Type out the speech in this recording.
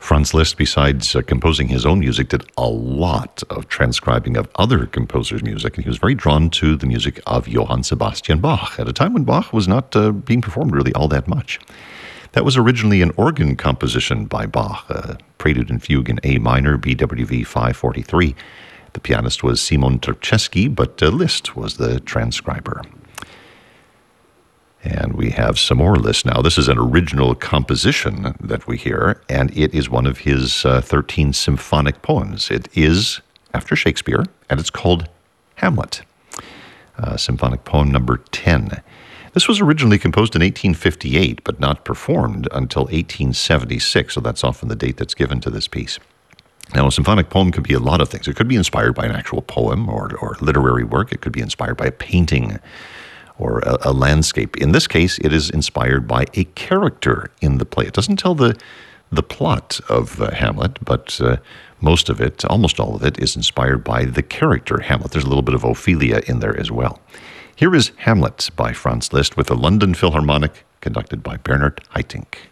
Franz Liszt, besides composing his own music, did a lot of transcribing of other composers' music, and he was very drawn to the music of Johann Sebastian Bach at a time when Bach was not being performed really all that much. That was originally an organ composition by Bach, a Prelude and Fugue in A minor, BWV 543. The pianist was Simon Turczewski, but Liszt was the transcriber. And we have some more Liszt now. This is an original composition that we hear, and it is one of his 13 symphonic poems. It is after Shakespeare, and it's called Hamlet, symphonic poem number 10. This was originally composed in 1858, but not performed until 1876, so that's often the date that's given to this piece. Now, a symphonic poem could be a lot of things. It could be inspired by an actual poem or literary work. It could be inspired by a painting or a landscape. In this case, it is inspired by a character in the play. It doesn't tell the plot of Hamlet, but most of it, almost all of it, is inspired by the character Hamlet. There's a little bit of Ophelia in there as well. Here is Hamlet by Franz Liszt with the London Philharmonic, conducted by Bernard Haitink.